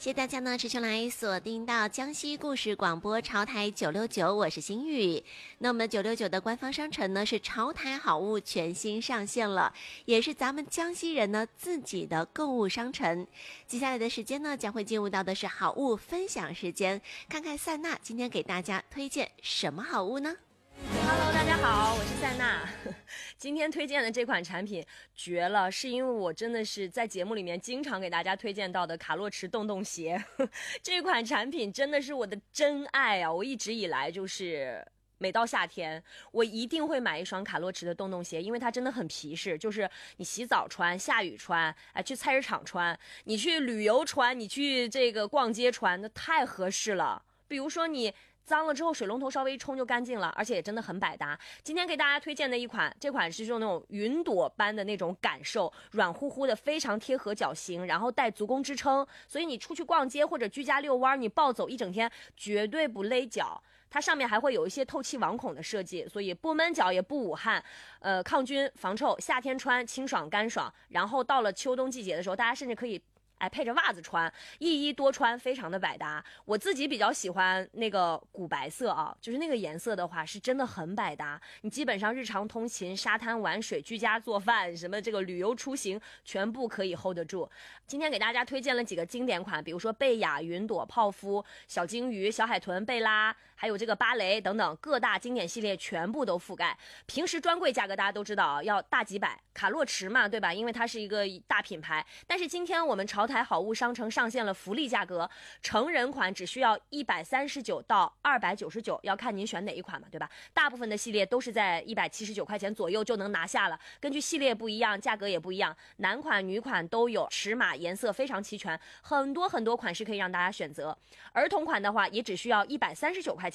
谢谢大家呢持续来锁定到江西故事广播潮台969，我是心雨。那我们的969的官方商城呢是潮台好物全新上线了，也是咱们江西人呢自己的购物商城。接下来的时间呢将会进入到的是好物分享时间，看看塞娜今天给大家推荐什么好物呢 ？Hello， 大家好，我是塞娜。今天推荐的这款产品绝了，是因为我真的是在节目里面经常给大家推荐到的卡洛驰洞洞鞋。这款产品真的是我的真爱啊！我一直以来就是每到夏天，我一定会买一双卡洛驰的洞洞鞋，因为它真的很皮实，就是你洗澡穿、下雨穿，去菜市场穿，你去旅游穿，你去这个逛街穿，那太合适了。比如说你脏了之后水龙头稍微一冲就干净了，而且也真的很百搭。今天给大家推荐的一款，这款是用那种云朵般的那种感受，软乎乎的，非常贴合脚型，然后带足弓支撑，所以你出去逛街或者居家遛弯，你暴走一整天绝对不勒脚。它上面还会有一些透气网孔的设计，所以不闷脚也不捂汗，抗菌防臭，夏天穿清爽干爽，然后到了秋冬季节的时候，大家甚至可以配着袜子穿，一衣多穿，非常的百搭。我自己比较喜欢那个古白色啊，就是那个颜色的话是真的很百搭，你基本上日常通勤、沙滩玩水、居家做饭，什么这个旅游出行全部可以 hold 得住。今天给大家推荐了几个经典款，比如说贝雅、云朵、泡芙、小金鱼、小海豚、贝拉，还有这个芭蕾等等各大经典系列全部都覆盖。平时专柜价格大家都知道啊，要大几百，卡洛驰嘛，对吧？因为它是一个大品牌。但是今天我们潮台好物商城上线了福利价格，成人款只需要139到299，要看您选哪一款嘛，对吧？大部分的系列都是在179块钱左右就能拿下了，根据系列不一样，价格也不一样，男款女款都有，尺码颜色非常齐全，很多款式可以让大家选择。儿童款的话也只需要139块钱。